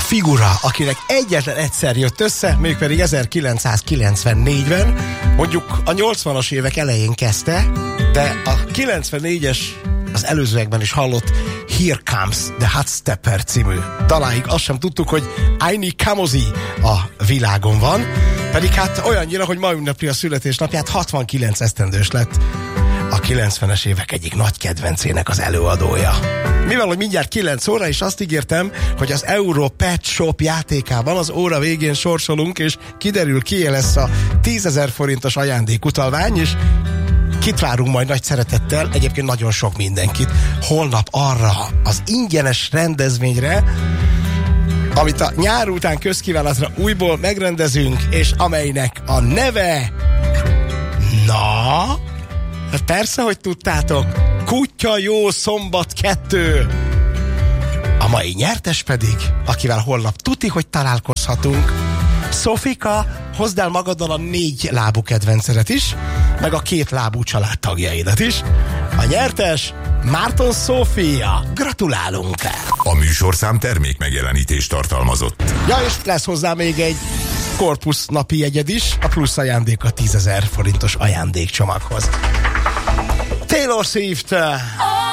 figura, akinek egyetlen egyszer jött össze, mégpedig 1994-ben, mondjuk a 80-as évek elején kezdte, de a 94-es, az előzőekben is hallott Here Comes the Hot Stepper című daláig azt sem tudtuk, hogy Aini Kamosi a világon van, pedig hát olyannyira, hogy ma ünnepli a születésnapját, 69 esztendős lett, a 90-es évek egyik nagy kedvencének az előadója. Mivel, hogy mindjárt 9 óra, és azt ígértem, hogy az Euro Pet Shop játékában az óra végén sorsolunk, és kiderül, kié lesz a 10 000 forintos ajándékutalvány, és kit várunk majd nagy szeretettel, egyébként nagyon sok mindenkit, holnap arra az ingyenes rendezvényre, amit a nyár után közkívánatra újból megrendezünk, és amelynek a neve... Na... Persze, hogy tudtátok, Kutya Jó Szombat 2. A mai nyertes pedig, akivel holnap tuti, hogy találkozhatunk. Szofika, hozd el magaddal a 4 lábú kedvencedet is, meg a 2 lábú családtagjaidat is. A nyertes Márton Szófia. Gratulálunk! A műsorszám termék megjelenítést tartalmazott. Ja, és lesz hozzá még egy Korpusz napi jegyed is, a plusz ajándék a 10 000 forintos ajándékcsomaghoz. Taylor Swift!